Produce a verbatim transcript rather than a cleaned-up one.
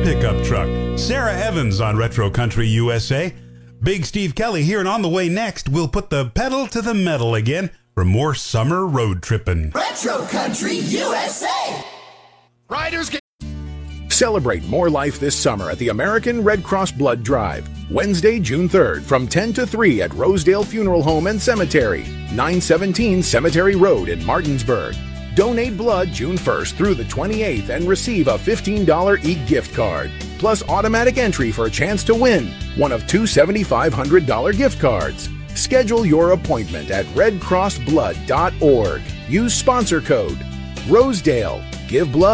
pickup truck. Sarah Evans on Retro Country U S A. Big Steve Kelly here, and on the way next, we'll put the pedal to the metal again for more summer road tripping. Retro Country U S A. Riders get... Celebrate more life this summer at the American Red Cross Blood Drive. Wednesday, June third, from ten to three at Rosedale Funeral Home and Cemetery, nine seventeen Cemetery Road in Martinsburg. Donate blood June first through the twenty-eighth and receive a fifteen dollars e-gift card, plus automatic entry for a chance to win one of two seven thousand five hundred dollars gift cards. Schedule your appointment at red cross blood dot org. Use sponsor code Rosedale. Give blood.